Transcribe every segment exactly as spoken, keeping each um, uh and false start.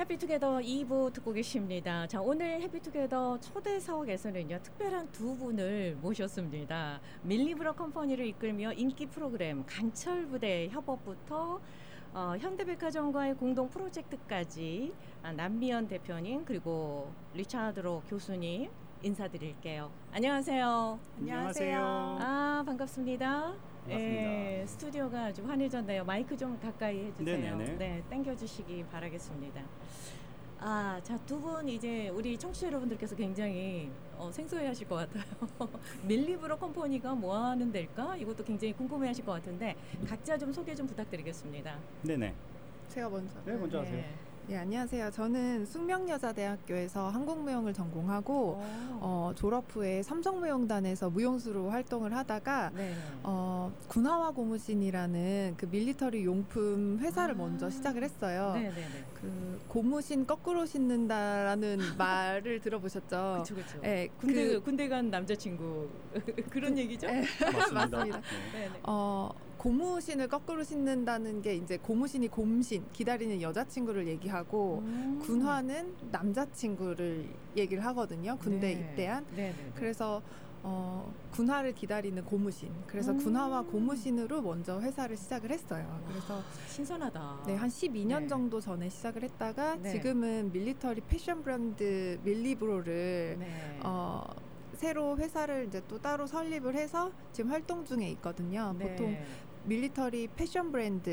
해피투게더 이 부 듣고 계십니다. 자, 오늘 해피투게더 초대석에서는요, 특별한 두 분을 모셨습니다. 밀리브로 컴퍼니를 이끌며 인기 프로그램 강철부대 협업부터 어, 현대백화점과의 공동 프로젝트까지 아, 남미연 대표님 그리고 리차드로 교수님 인사드릴게요. 안녕하세요. 안녕하세요. 아, 반갑습니다. 반갑습니다. 예, 스튜디오가 아주 환해졌네요. 마이크 좀 가까이 해주세요. 네네네. 네, 당겨주시기 바라겠습니다. 아, 자, 두 분 이제 우리 청취자 여러분들께서 굉장히 어, 생소해하실 것 같아요. 밀리브로 컴퍼니가 뭐 하는 데일까? 이것도 굉장히 궁금해하실 것 같은데 각자 좀 소개 좀 부탁드리겠습니다. 네네. 제가 먼저. 네, 먼저 하세요. 네. 네, 안녕하세요. 저는 숙명여자대학교에서 한국무용을 전공하고 오. 어, 졸업 후에 삼성무용단에서 무용수로 활동을 하다가 네. 어, 군화와 고무신이라는 그 밀리터리 용품 회사를 아. 먼저 시작을 했어요. 네네네. 그 고무신 거꾸로 신는다라는 말을 들어보셨죠? 그쵸, 그쵸. 네, 군대, 그- 군대 간 남자친구. 그런 얘기죠? 네. 맞습니다. 맞습니다. 네. 네네. 어, 고무신을 거꾸로 신는다는 게 이제 고무신이 곰신, 기다리는 여자친구를 얘기하고 음. 군화는 남자친구를 얘기를 하거든요. 군대 네. 입대한. 네네. 그래서 어, 군화를 기다리는 고무신. 그래서 음. 군화와 고무신으로 먼저 회사를 시작을 했어요. 그래서 신선하다. 네, 한 십이 년 네. 정도 전에 시작을 했다가 네. 지금은 밀리터리 패션 브랜드 밀리브로를 네. 어, 새로 회사를 이제 또 따로 설립을 해서 지금 활동 중에 있거든요. 네. 보통 밀리터리 패션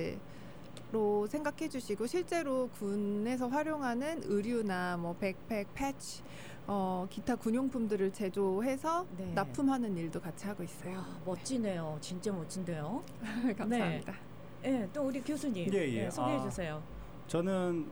브랜드로 생각해 주시고 실제로 군에서 활용하는 의류나 뭐 백팩, 패치, 어, 기타 군용품들을 제조해서 네. 납품하는 일도 같이 하고 있어요. 와, 멋지네요. 진짜 멋진데요. 감사합니다. 네, 또 우리 교수님 예, 예. 네, 소개해 아. 주세요. 저는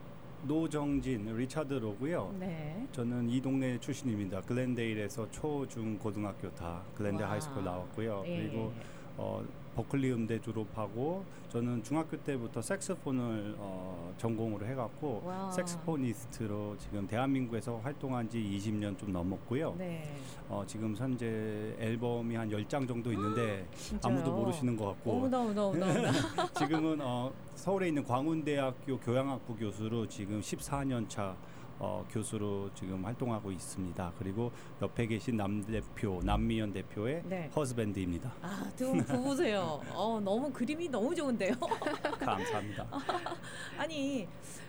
노정진 리차드로고요. 네. 저는 이 동네 출신입니다. 글렌데일에서 초, 중, 고등학교 다 글렌데일 와. 하이스쿨 나왔고요. 예. 그리고 어, 버클리 음대 졸업하고 저는 중학교 때부터 색소폰을 어, 전공으로 해갖고 와. 색소포니스트로 지금 대한민국에서 활동한 지 이십 년 좀 넘었고요. 네. 어, 지금 현재 앨범이 한 열 장 정도 있는데 진짜요? 아무도 모르시는 것 같고 어머나 어머나 어머나. 지금은 어, 서울에 있는 광운대학교 교양학부 교수로 지금 십사 년 차 어, 교수로 지금 활동하고 있습니다. 그리고 옆에 계신 남 대표, 남미연 대표의 네. 허즈밴드입니다. 아, 두 분 부부세요. 어, 너무 그림이 너무 좋은데요. 감사합니다. 아니,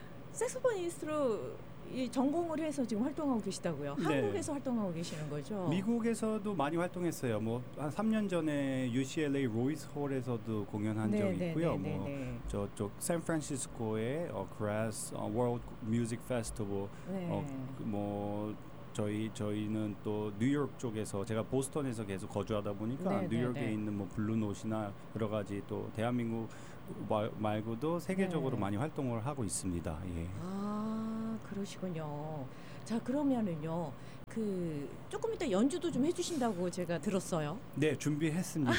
색소포니스트로 이 전공을 해서 지금 활동하고 계시다고요? 네. 한국에서 활동하고 계시는 거죠? 미국에서도 많이 활동했어요. 뭐 한 삼 년 전에 유씨엘에이 로이스 홀에서도 공연한 네, 적이 네, 있고요. 네, 뭐 네, 네. 저쪽 샌프란시스코의 어, 그라스 어, 월드 뮤직 페스티벌 네. 어, 그 뭐 저희 저희는 또 뉴욕 쪽에서 제가 보스턴에서 계속 거주하다 보니까 네, 뉴욕에 네, 네. 있는 뭐 블루노트나 여러 가지 또 대한민국 마- 말고도 세계적으로 네. 많이 활동을 하고 있습니다. 예. 아, 그러시군요. 자, 그러면은요, 그 조금 이따 연주도 좀 해주신다고 제가 들었어요. 네, 준비했습니다.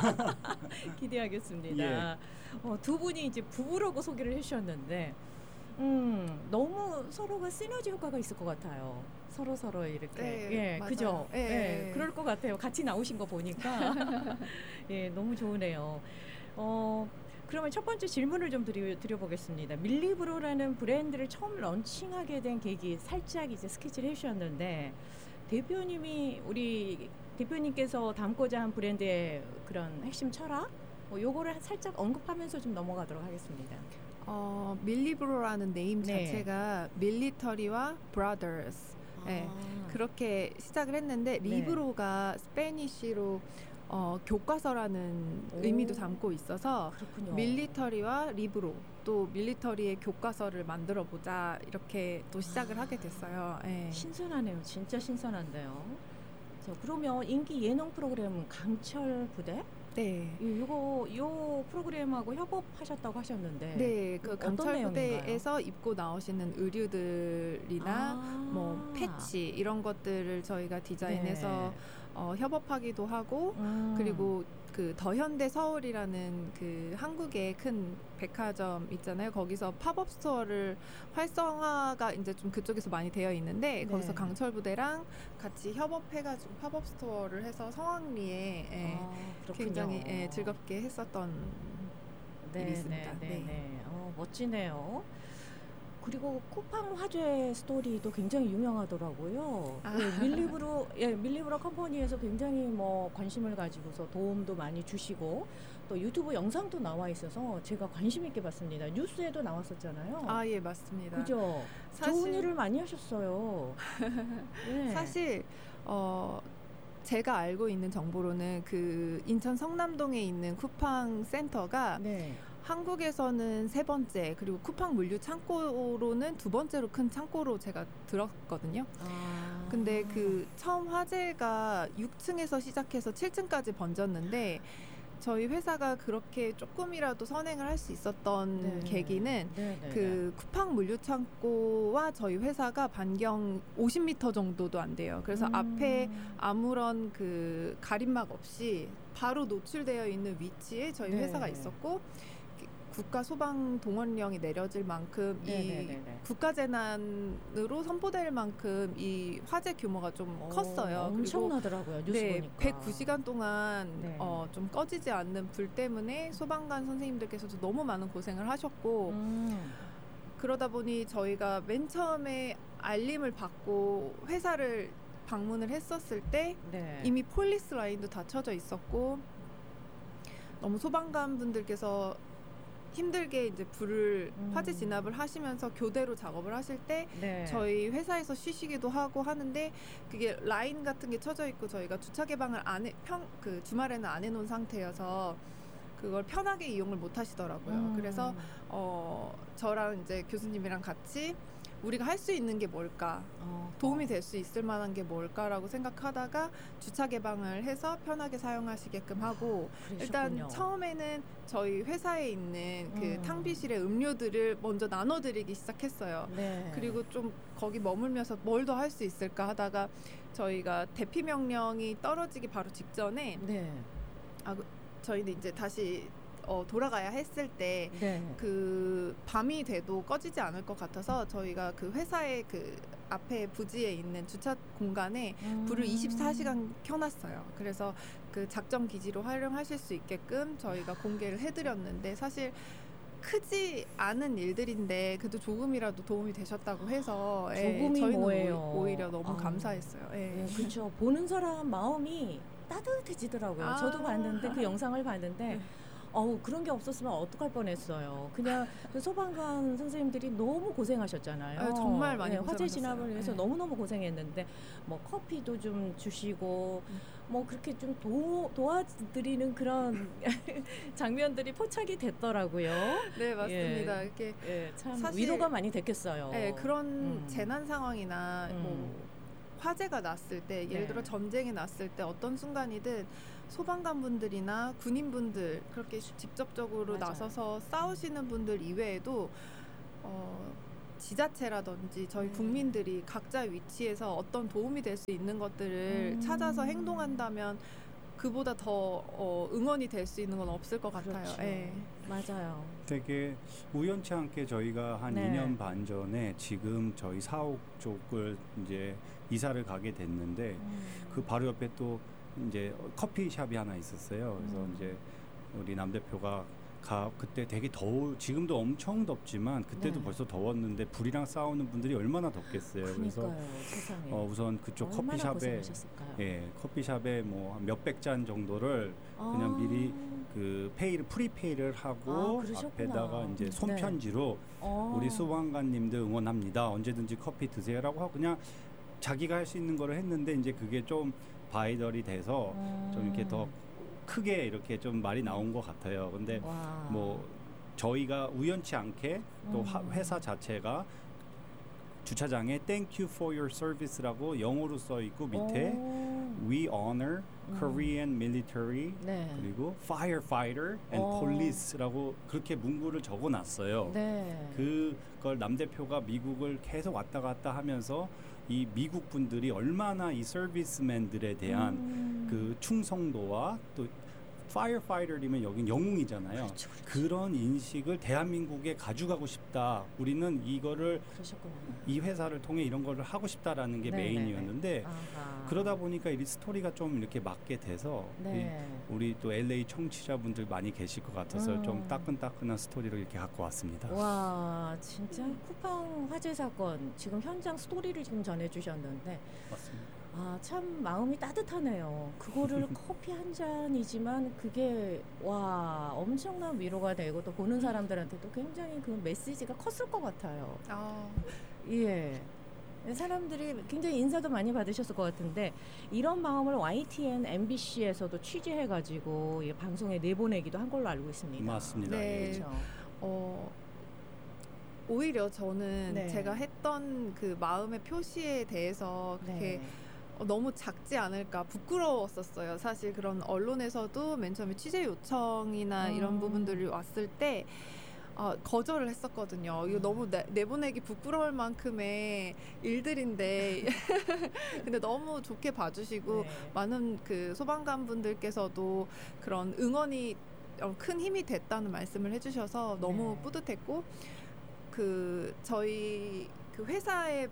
기대하겠습니다. 예. 어, 두 분이 이제 부부라고 소개를 해주셨는데, 음, 너무 서로가 시너지 효과가 있을 것 같아요. 서로 서로 이렇게, 네, 예, 맞아요. 그죠? 예, 예, 예. 그럴 것 같아요. 같이 나오신 거 보니까, 예, 너무 좋으네요. 어. 그러면 첫 번째 질문을 좀 드려, 드려보겠습니다. 밀리브로라는 브랜드를 처음 런칭하게 된 계기 살짝 이제 스케치를 해주셨는데 대표님이 우리 대표님께서 담고자 한 브랜드의 그런 핵심 철학 뭐 요거를 살짝 언급하면서 좀 넘어가도록 하겠습니다. 어, 밀리브로라는 네임 네. 자체가 밀리터리와 브라더스 네, 아, 그렇게 시작을 했는데 네. 리브로가 스페니쉬로 어, 교과서라는 오. 의미도 담고 있어서 그렇군요. 밀리터리와 리브로 또 밀리터리의 교과서를 만들어 보자 이렇게 또 시작을 아. 하게 됐어요. 예. 신선하네요. 진짜 신선한데요. 자, 그러면 인기 예능 프로그램 강철 부대? 네. 이- 요거 요 프로그램하고 협업하셨다고 하셨는데 네, 그 어떤 강철부대에서 입고 나오시는 의류들이나 아. 뭐 패치 이런 것들을 저희가 디자인해서 네. 어, 협업하기도 하고 음. 그리고 그 더현대 서울이라는 그 한국의 큰 백화점 있잖아요. 거기서 팝업 스토어를 활성화가 이제 좀 그쪽에서 많이 되어 있는데 네. 거기서 강철부대랑 같이 협업해가지고 팝업 스토어를 해서 성황리에 예, 아, 그렇군요. 굉장히 예, 즐겁게 했었던 네, 일이 있습니다. 네, 네, 네. 네. 어, 멋지네요. 그리고 쿠팡 화재 스토리도 굉장히 유명하더라고요. 아. 예, 밀리브로 예, 밀리브로 컴퍼니에서 굉장히 뭐 관심을 가지고서 도움도 많이 주시고 또 유튜브 영상도 나와 있어서 제가 관심 있게 봤습니다. 뉴스에도 나왔었잖아요. 아, 예, 맞습니다. 그죠? 사실- 좋은 일을 많이 하셨어요. 예. 사실 어 제가 알고 있는 정보로는 그 인천 성남동에 있는 쿠팡 센터가 네. 한국에서는 세 번째, 그리고 쿠팡 물류 창고로는 두 번째로 큰 창고로 제가 들었거든요. 아. 근데 그 처음 화재가 육 층에서 시작해서 칠 층까지 번졌는데 저희 회사가 그렇게 조금이라도 선행을 할 수 있었던 네. 계기는 네, 네, 그 쿠팡 물류 창고와 저희 회사가 반경 오십 미터 정도도 안 돼요. 그래서 음. 앞에 아무런 그 가림막 없이 바로 노출되어 있는 위치에 저희 네. 회사가 있었고 국가 소방 동원령이 내려질 만큼 네, 이 네, 네, 네. 국가 재난으로 선포될 만큼 이 화재 규모가 좀 어, 컸어요. 엄청나더라고요. 뉴스 네, 보니까. 백구 시간 동안 네. 어, 좀 꺼지지 않는 불 때문에 소방관 선생님들께서도 너무 많은 고생을 하셨고 음. 그러다 보니 저희가 맨 처음에 알림을 받고 회사를 방문을 했었을 때 네. 이미 폴리스 라인도 다 쳐져 있었고 너무 소방관 분들께서 힘들게 이제 불을 음. 화재 진압을 하시면서 교대로 작업을 하실 때 네. 저희 회사에서 쉬시기도 하고 하는데 그게 라인 같은 게 쳐져 있고 저희가 주차 개방을 안 해, 평, 그 주말에는 안 해놓은 상태여서 그걸 편하게 이용을 못 하시더라고요. 음. 그래서 어, 저랑 이제 교수님이랑 같이 우리가 할 수 있는 게 뭘까, 어, 도움이 될 수 있을 만한 게 뭘까라고 생각하다가 주차 개방을 해서 편하게 사용하시게끔 하고 일단 그러셨군요. 처음에는 저희 회사에 있는 그 음. 탕비실의 음료들을 먼저 나눠드리기 시작했어요. 네. 그리고 좀 거기 머물면서 뭘 더 할 수 있을까 하다가 저희가 대피 명령이 떨어지기 바로 직전에 네. 아, 그- 저희는 이제 다시 어, 돌아가야 했을 때 네. 그 밤이 돼도 꺼지지 않을 것 같아서 저희가 그 회사의 그 앞에 부지에 있는 주차 공간에 불을 음. 이십사 시간 켜놨어요. 그래서 그 작전 기지로 활용하실 수 있게끔 저희가 공개를 해드렸는데 사실 크지 않은 일들인데 그래도 조금이라도 도움이 되셨다고 해서 예, 조금이 저희는 뭐예요? 오히- 오히려 너무 아. 감사했어요. 예. 네, 그렇죠. 보는 사람 마음이 따뜻해지더라고요. 아. 저도 봤는데 그 영상을 봤는데 어우 그런 게 없었으면 어떡할 뻔했어요. 그냥 그 소방관 선생님들이 너무 고생하셨잖아요. 아, 정말 많이 화재 고생하셨어요. 진압을 위해서 네. 너무너무 고생했는데 뭐 커피도 좀 주시고 음. 뭐 그렇게 좀 도, 도와드리는 그런 장면들이 포착이 됐더라고요. 네, 맞습니다. 이렇게 예, 참 사실- 위로가 많이 됐겠어요. 네, 그런 음. 재난 상황이나 음. 뭐 화재가 났을 때 예를 네. 들어 전쟁이 났을 때 어떤 순간이든 소방관 분들이나 군인 분들 그렇게 직접적으로 맞아요. 나서서 싸우시는 분들 이외에도 어, 지자체라든지 저희 음. 국민들이 각자 위치에서 어떤 도움이 될 수 있는 것들을 음. 찾아서 행동한다면 그보다 더 어, 응원이 될 수 있는 건 없을 것 같아요. 그렇죠. 예. 맞아요. 되게 우연치 않게 저희가 한 네. 이 년 반 전에 지금 저희 사옥 쪽을 이제 이사를 가게 됐는데 음. 그 바로 옆에 또 이제 커피숍이 하나 있었어요. 그래서 음. 이제 우리 남 대표가 가 그때 되게 더워 지금도 엄청 덥지만 그때도 네. 벌써 더웠는데 불이랑 싸우는 분들이 얼마나 덥겠어요. 그래서 그러니까요, 세상에. 어, 우선 그쪽 얼마나 커피숍에 고생하셨을까요? 예 커피숍에 뭐 몇백 잔 정도를 그냥 아. 미리 그 페이를 프리페이를 하고 아, 그러셨구나. 앞에다가 이제 네. 손편지로 어. 우리 소방관님들 응원합니다. 언제든지 커피 드세요라고 하고 그냥 자기가 할 수 있는 거를 했는데 이제 그게 좀 바이럴이 돼서 음. 좀 이렇게 더 크게 이렇게 좀 말이 나온 것 같아요. 근데 와. 뭐 저희가 우연치 않게 또 하- 음. 회사 자체가 주차장에 Thank you for your service라고 영어로 써 있고 밑에 오. We honor 음. Korean military 네. 그리고 firefighter and 어. police라고 그렇게 문구를 적어놨어요. 네. 그걸 남 대표가 미국을 계속 왔다 갔다 하면서 이 미국 분들이 얼마나 이 서비스맨들에 대한 음. 그 충성도와 또 firefighter이면 여긴 영웅이잖아요. 그렇죠, 그렇죠. 그런 인식을 대한민국에 가져가고 싶다. 우리는 이거를 그러셨구나. 이 회사를 통해 이런 거를 하고 싶다라는 게 네, 메인이었는데 아하. 그러다 보니까 이 스토리가 좀 이렇게 맞게 돼서 네. 이, 우리 또 엘에이 청취자분들 많이 계실 것 같아서 음. 좀 따끈따끈한 스토리를 이렇게 갖고 왔습니다. 와, 진짜 쿠팡 화재 사건 지금 현장 스토리를 지금 전해주셨는데 맞습니다. 아, 참 마음이 따뜻하네요. 그거를 커피 한 잔이지만 그게 와 엄청난 위로가 되고 또 보는 사람들한테도 굉장히 그 메시지가 컸을 것 같아요. 아, 예. 사람들이 굉장히 인사도 많이 받으셨을 것 같은데 이런 마음을 와이티엔 엠비씨에서도 취재해가지고 이 방송에 내보내기도 한 걸로 알고 있습니다. 맞습니다. 네. 예. 그렇죠. 어, 오히려 저는 네. 제가 했던 그 마음의 표시에 대해서 그렇게 네. 어, 너무 작지 않을까 부끄러웠었어요. 사실 그런 언론에서도 맨 처음에 취재 요청이나 음. 이런 부분들이 왔을 때 어, 거절을 했었거든요. 이거 음. 너무 내, 내보내기 부끄러울 만큼의 일들인데 근데 너무 좋게 봐주시고 네. 많은 그 소방관 분들께서도 그런 응원이 어, 큰 힘이 됐다는 말씀을 해주셔서 너무 네. 뿌듯했고 그 저희 그 회사의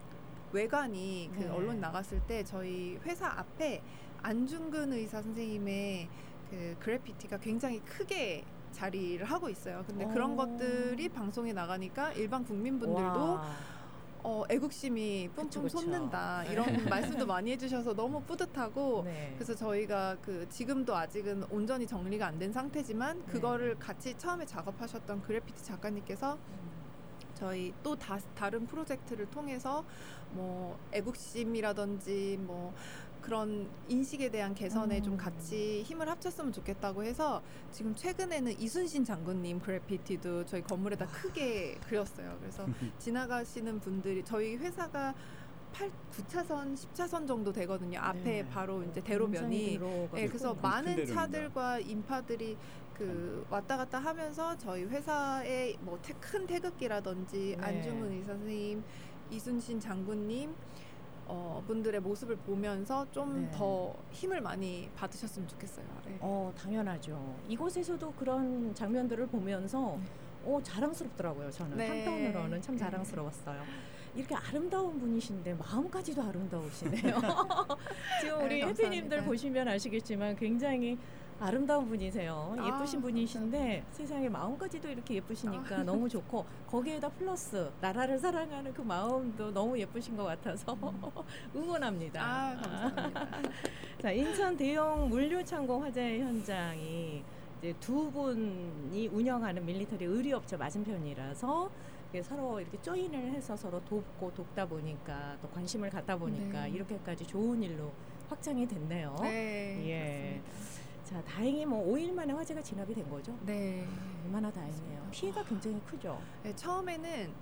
외관이 그 네. 언론 나갔을 때 저희 회사 앞에 안중근 의사 선생님의 그 그래피티가 굉장히 크게 자리를 하고 있어요. 근데 그런 오. 것들이 방송에 나가니까 일반 국민분들도 와. 어, 애국심이 뿜뿜 그쵸, 그쵸. 솟는다 이런 말씀도 많이 해주셔서 너무 뿌듯하고 네. 그래서 저희가 그 지금도 아직은 온전히 정리가 안 된 상태지만 그거를 같이 처음에 작업하셨던 그래피티 작가님께서 음. 저희 또 다, 다른 프로젝트를 통해서 뭐 애국심이라든지 뭐 그런 인식에 대한 개선에 음. 좀 같이 힘을 합쳤으면 좋겠다고 해서 지금 최근에는 이순신 장군님 그래피티도 저희 건물에다 크게 그렸어요. 그래서 지나가시는 분들이 저희 회사가 팔, 구 차선, 십 차선 정도 되거든요. 앞에 네. 바로 이제 대로변이. 네, 그래서 큰 많은 대로입니다. 차들과 인파들이 그 왔다 갔다 하면서 저희 회사의 뭐 큰 태극기라든지 네. 안중근 의사 선생님, 이순신 장군님 어, 분들의 모습을 보면서 좀 네. 더 힘을 많이 받으셨으면 좋겠어요. 네. 어, 당연하죠. 이곳에서도 그런 장면들을 보면서 어, 자랑스럽더라고요. 저는 네. 한편으로는 참 네. 자랑스러웠어요. 이렇게 아름다운 분이신데 마음까지도 아름다우시네요. 지금 우리 네, 해피님들 감사합니다. 보시면 아시겠지만 굉장히 아름다운 분이세요. 아, 예쁘신 분이신데 감사합니다. 세상에 마음까지도 이렇게 예쁘시니까 아. 너무 좋고 거기에다 플러스 나라를 사랑하는 그 마음도 너무 예쁘신 것 같아서 응원합니다. 아, 감사합니다. 자, 인천 대형 물류 창고 화재 현장이 이제 두 분이 운영하는 밀리터리 의류업체 맞은편이라서 이게 서로 이렇게 조인을 해서 서로 돕고 돕다 보니까 또 관심을 갖다 보니까 네. 이렇게까지 좋은 일로 확장이 됐네요. 네, 예. 그렇습니다. 자, 다행히 뭐 오 일 만에 화재가 진압이 된 거죠. 네. 얼마나 다행이에요. 피해가 굉장히 크죠. 네, 처음에는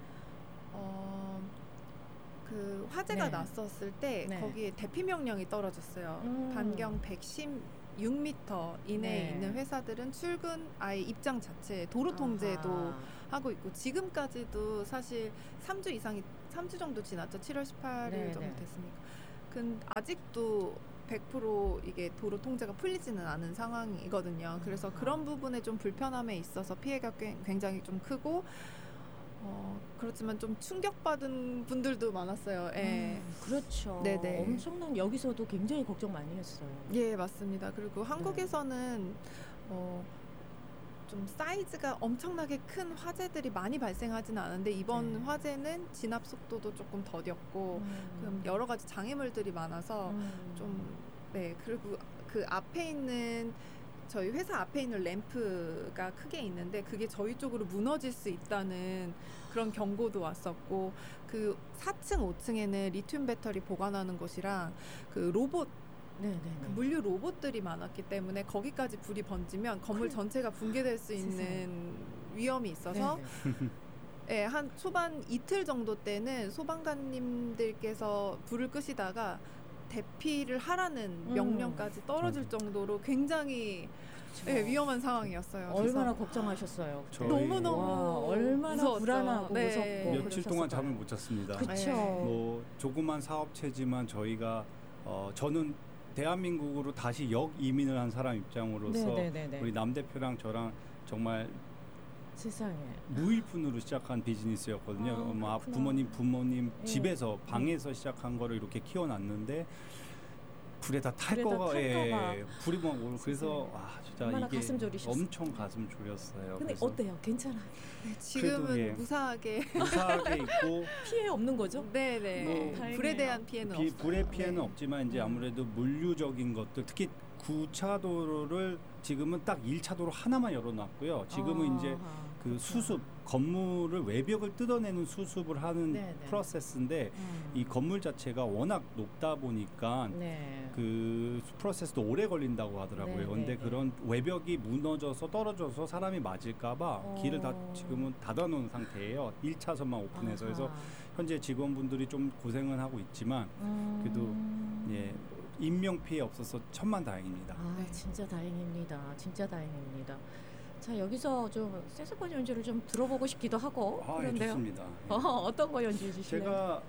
어, 그 화재가 네. 났었을 때 네. 거기에 대피 명령이 떨어졌어요. 음. 반경 백십육 미터 이내에 네. 있는 회사들은 출근 아예 입장 자체 도로 통제도 아하. 하고 있고 지금까지도 사실 삼 주 이상이 삼 주 정도 지났죠. 칠월 십팔일 네, 정도 네. 됐으니까. 근 아직도 백 퍼센트 이게 도로 통제가 풀리지는 않은 상황이거든요. 그래서 아하. 그런 부분에 좀 불편함에 있어서 피해가 꽤- 굉장히 좀 크고 어, 그렇지만 좀 충격받은 분들도 많았어요. 예. 음, 그렇죠. 네네. 엄청난 여기서도 굉장히 걱정 많이 했어요. 예, 맞습니다. 그리고 한국에서는 어, 좀 사이즈가 엄청나게 큰 화재들이 많이 발생하지는 않은데 이번 네. 화재는 진압 속도도 조금 더뎠고 음. 그럼 여러 가지 장애물들이 많아서 음. 좀 네, 그리고 그 앞에 있는 저희 회사 앞에 있는 램프가 크게 있는데 그게 저희 쪽으로 무너질 수 있다는 그런 경고도 왔었고 그 사 층, 오 층에는 리튬 배터리 보관하는 곳이랑 그 로봇 네네네. 그 물류 로봇들이 많았기 때문에 거기까지 불이 번지면 건물 큰- 전체가 붕괴될 수 있는 세상에. 위험이 있어서 네네. 예, 한 초반 이틀 정도 때는 소방관님들께서 불을 끄시다가 대피를 하라는 음. 명령까지 떨어질 정도로 굉장히 그쵸. 예, 위험한 상황이었어요. 얼마나 그래서 걱정하셨어요. 그때? 저희- 너무너무 와, 얼마나 무서웠죠. 불안하고 네. 무섭고 며칠 그러셨을 동안 거예요. 잠을 못 잤습니다. 그쵸. 네. 뭐 조그만 사업체지만 저희가 어, 저는 대한민국으로 다시 역 이민을 한 사람 입장으로서 네네네네. 우리 남 대표랑 저랑 정말 세상에. 무일푼으로 시작한 비즈니스였거든요. 아, 뭐 그렇구나. 부모님 부모님 예. 집에서 방에서 시작한 거를 이렇게 키워놨는데 불에 다 탈 불에 다 거가 탈까 예, 불이 막 오고 그래서 세상에. 와 진짜 얼마나 이게 가슴 졸이셨어요. 엄청 가슴 졸였어요. 근데 그래서 어때요? 괜찮아요? 네, 지금은 그래도 예. 무사하게 무사하게 있고 피해 없는 거죠? 네네 뭐, 불에 다행이네요. 대한 피해는 비, 없어요. 불의 피해는 네. 없지만 이제 음. 아무래도 물류적인 것들 특히 구 차 도로를 지금은 딱 일 차 도로 하나만 열어놨고요. 지금은 이제 아하, 그 그렇구나. 수습 건물을 외벽을 뜯어내는 수습을 하는 네네. 프로세스인데 음. 이 건물 자체가 워낙 높다 보니까 네. 그 프로세스도 오래 걸린다고 하더라고요. 네, 근데 네, 네. 그런 외벽이 무너져서 떨어져서 사람이 맞을까봐 어. 길을 다 지금은 닫아놓은 상태예요. 일 차선만 오픈해서 아하. 그래서 현재 직원분들이 좀 고생은 하고 있지만 음. 그래도 예 인명 피해 없어서 천만 다행입니다. 아, 네. 진짜 다행입니다. 진짜 다행입니다. 자, 여기서 좀 색소폰 연주를 좀 들어보고 싶기도 하고 아, 예, 그런데요. 좋습니다. 어, 어떤 거 연주해 주실래요? 제가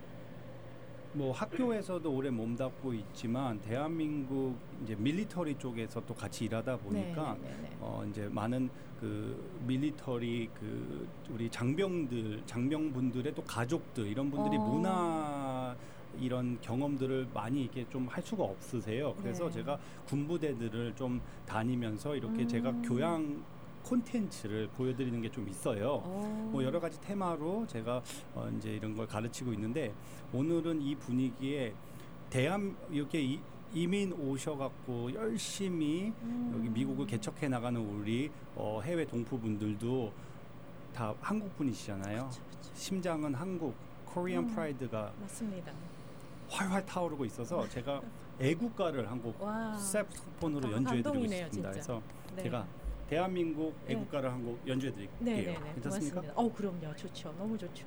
뭐 학교에서도 오래 몸담고 있지만 대한민국 이제 밀리터리 쪽에서 또 같이 일하다 보니까 네, 네, 네. 어 이제 많은 그 밀리터리 그 우리 장병들 장병분들의 또 가족들 이런 분들이 어. 문화 이런 경험들을 많이 이렇게 좀 할 수가 없으세요. 그래서 네. 제가 군부대들을 좀 다니면서 이렇게 음. 제가 교양 콘텐츠를 보여드리는 게 좀 있어요. 어. 뭐 여러 가지 테마로 제가 어 이제 이런 걸 가르치고 있는데 오늘은 이 분위기에 대한 이렇게 이, 이민 오셔갖고 열심히 음. 여기 미국을 개척해 나가는 우리 어 해외 동포분들도 다 한국 분이시잖아요. 그쵸, 그쵸. 심장은 한국, 코리안 음. 프라이드가 맞습니다. 활활 타오르고 있어서 제가 애국가를 한곡 와. 색소폰으로 아, 연주해드리고 감동이네요, 있습니다. 진짜. 그래서 네. 제가 대한민국 네. 애국가를 한 곡 연주해드릴게요. 네, 네, 네. 괜찮습니까? 고맙습니다. 어, 그럼요. 좋죠. 너무 좋죠.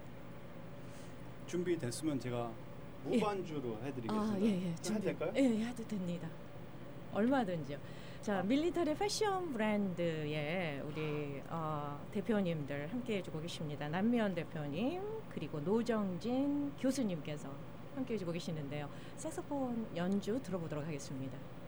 준비됐으면 제가 무반주로 해드리겠습니다. 아, 예, 예. 해도 준비- 될까요? 예, 예, 해도 됩니다. 얼마든지요. 자, 밀리터리 패션 브랜드의 우리 어, 대표님들 함께 해주고 계십니다. 남미연 대표님 그리고 노정진 교수님께서 함께 해주고 계시는데요. 색소폰 연주 들어보도록 하겠습니다.